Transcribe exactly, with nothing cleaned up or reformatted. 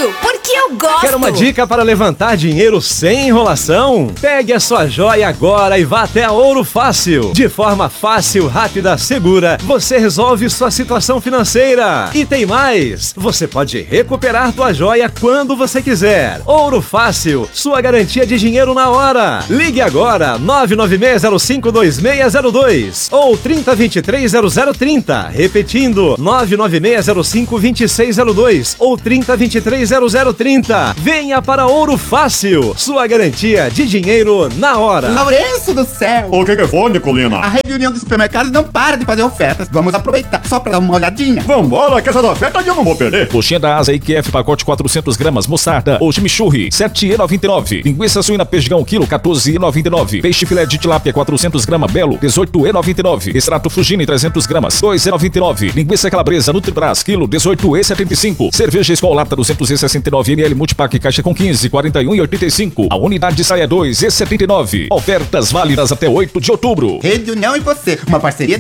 Fácil, porque eu gosto. Quer uma dica para levantar dinheiro sem enrolação? Pegue a sua joia agora e vá até a Ouro Fácil. De forma fácil, rápida, segura, você resolve sua situação financeira. E tem mais, você pode recuperar tua joia quando você quiser. Ouro Fácil, sua garantia de dinheiro na hora. Ligue agora, nove nove seis zero cinco dois seis zero dois ou trinta, vinte e três, zero zero trinta. Repetindo, nove nove seis zero cinco dois seis zero dois ou trinta, vinte e três, zero zero trinta. Venha para Ouro Fácil, sua garantia de dinheiro na hora. Lourenço do céu! O que que foi, Nicolina? A Rede União dos Supermercados não para de fazer ofertas. Vamos aproveitar só pra dar uma olhadinha. Vambora, que essa da oferta eu não vou perder. Coxinha da asa I Q F, pacote quatrocentas gramas, mostarda ou chimichurri, sete reais e noventa e nove centavos. Linguiça suína peixão, quilo, quatorze reais e noventa e nove centavos. Peixe filé de tilápia, quatrocentas gramas, belo, dezoito reais e noventa e nove centavos. Extrato Fugini, trezentas gramas, dois reais e noventa e nove centavos. Linguiça calabresa Nutribras, quilo, dezoito reais e setenta e cinco centavos. Cerveja Skol Lata, duzentos e sessenta e nove mililitros, multipack, caixa com quinze, quarenta e um reais e oitenta e cinco centavos. A unidade sai a dois reais e setenta e nove centavos. Ofertas válidas até oito de outubro. Rede União e você, uma parceria